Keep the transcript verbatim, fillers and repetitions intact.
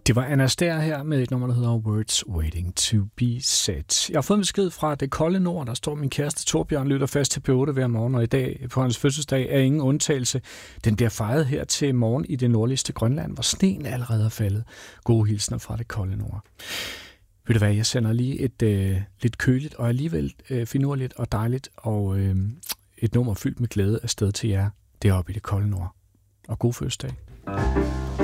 Det var Anastasia her med et nummer, der hedder Words Waiting to be Said. Jeg har fået en besked fra det kolde nord. Der står min kæreste Torbjørn, lytter fast til P otte hver morgen, og i dag på hans fødselsdag er ingen undtagelse. Den bliver fejret her til morgen i det nordligste Grønland, hvor sneen allerede er faldet. Gode hilsner fra det kolde nord. Ved du hvad, jeg sender lige et øh, lidt køligt og alligevel øh, finurligt og dejligt og øh, et nummer fyldt med glæde afsted til jer deroppe i det kolde nord. Og god fødselsdag.